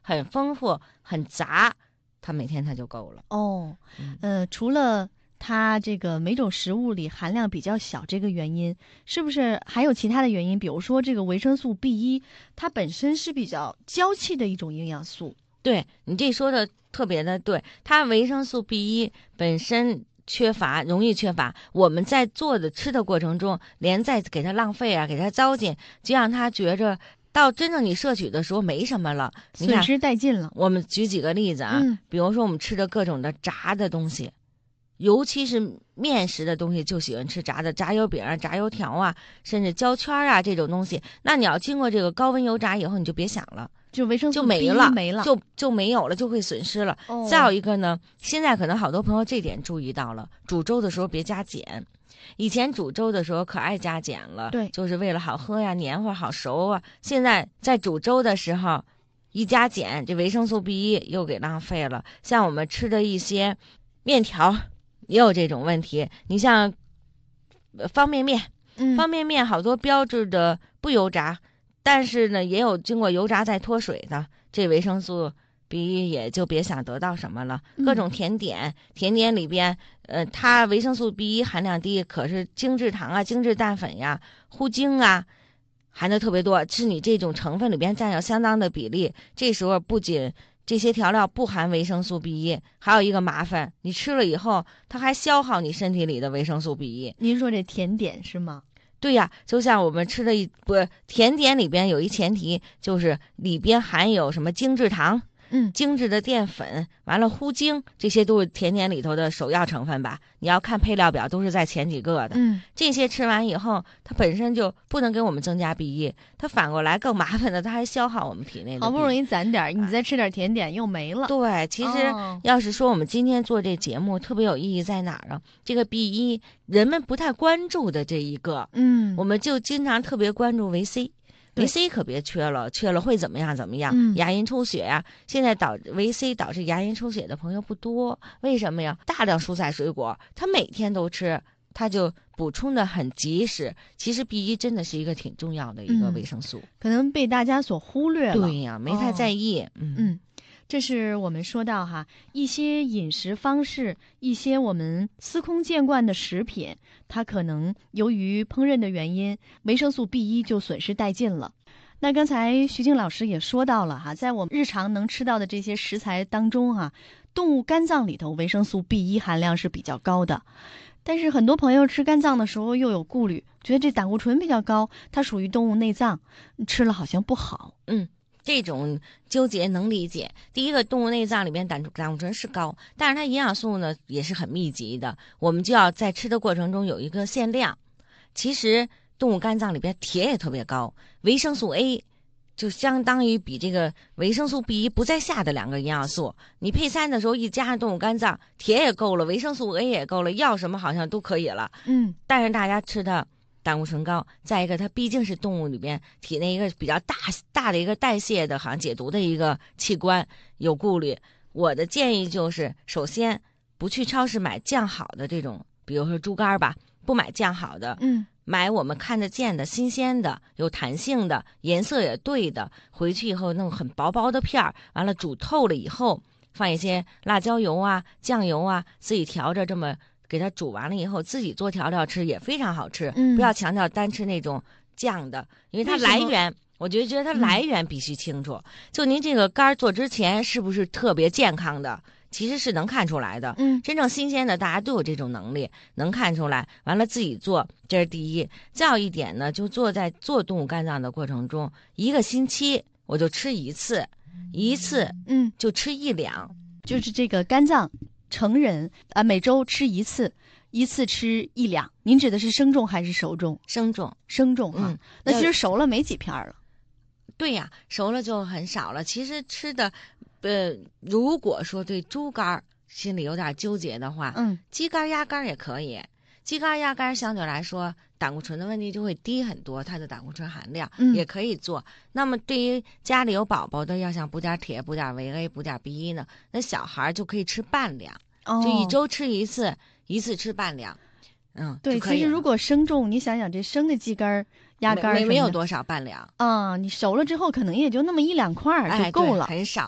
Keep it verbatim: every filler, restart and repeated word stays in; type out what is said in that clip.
很丰富、很杂，他每天他就够了。 哦，呃，除了它这个每种食物里含量比较小这个原因，是不是还有其他的原因？比如说这个维生素 B 一，它本身是比较娇气的一种营养素。 对，你这说的特别的对，它维生素 B 一本身缺乏，容易缺乏。我们在做的吃的过程中，连再给它浪费啊，给它糟践，就让它觉着到真正你摄取的时候没什么了，你看损失殆尽了。 我们举几个例子啊， 嗯比如说我们吃的各种的炸的东西，尤其是面食的东西，就喜欢吃炸的，炸油饼啊、炸油条啊，甚至焦圈啊这种东西。那你要经过这个高温油炸以后，你就别想了。 就维生素就没 B 一了， 没了， 就就没有了，就会损失了。 哦、 再有一个呢，现在可能好多朋友这点注意到了，煮粥的时候别加碱。以前煮粥的时候可爱加碱了， 对， 就是为了好喝呀、黏糊好熟啊。现在在煮粥的时候，一加碱，这维生素 B 一又给浪费了。像我们吃的一些面条也有这种问题。你像方便面， 嗯、 方便面好多标志的不油炸。但是呢，也有经过油炸再脱水的，这维生素 B 一也就别想得到什么了。各种甜点，嗯、甜点里边，呃，它维生素 B 一含量低，可是精制糖啊、精制淀粉呀、糊精啊，含的特别多，是你这种成分里边占有相当的比例。这时候不仅这些调料不含维生素 B 一，还有一个麻烦，你吃了以后，它还消耗你身体里的维生素 B 一。 您说这甜点是吗？ 对呀，就像我们吃的一不甜点里边有一前提，就是里边含有什么精制糖， 嗯， 精致的淀粉，完了糊精，这些都是甜点里头的首要成分吧？你要看配料表，都是在前几个的。 嗯， 这些吃完以后，它本身就不能给我们增加 B 一，它反过来更麻烦的，它还消耗我们体内的 B 一。 好不容易攒点，你再吃点甜点又没了。 对，其实要是说我们今天做这节目特别有意义在哪儿啊？这个 B 一人们不太关注的这一个， 嗯， 我们就经常特别关注维 C。维 C 可别缺了，缺了会怎么样？怎么样？ 嗯、 牙龈出血呀、啊！现在导维 C 导致牙龈出血的朋友不多，为什么呀？大量蔬菜水果，他每天都吃，他就补充的很及时。其实 B 一真的是一个挺重要的一个维生素， 嗯、可能被大家所忽略了。 对呀，没太在意。 哦、嗯。嗯这是我们说到哈一些饮食方式，一些我们司空见惯的食品，它可能由于烹饪的原因，维生素 B 一就损失殆尽了。那刚才徐静老师也说到了哈，在我们日常能吃到的这些食材当中哈，动物肝脏里头维生素 B 一含量是比较高的。但是很多朋友吃肝脏的时候又有顾虑，觉得这胆固醇比较高，它属于动物内脏，吃了好像不好。 嗯。这种纠结能理解。第一个，动物内脏里边胆胆固醇是高，但是它营养素呢也是很密集的，我们就要在吃的过程中有一个限量。其实动物肝脏里边铁也特别高，维生素 A 就相当于比这个维生素 B 一不在下的两个营养素。你配餐的时候一加上动物肝脏，铁也够了，维生素 A 也够了，要什么好像都可以了。 嗯， 但是大家吃的胆固醇高，再一个它毕竟是动物里边体内一个比较大大的一个代谢的好像解毒的一个器官，有顾虑。我的建议就是，首先不去超市买酱好的这种，比如说猪肝吧，不买酱好的， 嗯， 买我们看得见的、新鲜的、有弹性的、颜色也对的，回去以后弄很薄薄的片儿，完了煮透了以后，放一些辣椒油啊、酱油啊，自己调着这么。给它煮完了以后，自己做调料吃也非常好吃。 嗯， 不要强调单吃那种酱的，因为它来源，我觉得觉得它来源必须清楚。嗯、就您这个肝做之前是不是特别健康的，其实是能看出来的。 嗯， 真正新鲜的，大家都有这种能力，能看出来。完了自己做，这是第一。再有一点呢，就做在做动物肝脏的过程中，一个星期我就吃一次，一次嗯就吃一两， 就是这个肝脏。成人啊，每周吃一次，一次吃一两。您指的是生重还是熟重？ 生重， 生重啊。 嗯， 那其实熟了没几片了。 对呀，熟了就很少了。其实吃的，呃，如果说对猪肝心里有点纠结的话， 嗯， 鸡肝、鸭肝也可以。鸡肝、鸭肝相对来说，胆固醇的问题就会低很多，它的胆固醇含量、 嗯、 也可以做。那么对于家里有宝宝的，要想补点铁、补点维 A、补点 B 一呢，那小孩就可以吃半两， 哦、 就一周吃一次，一次吃半两。嗯， 对，其实如果生重，你想想这生的鸡肝、鸭肝没没有多少半两啊，你熟了之后可能也就那么一两块就够了， 哎、很少。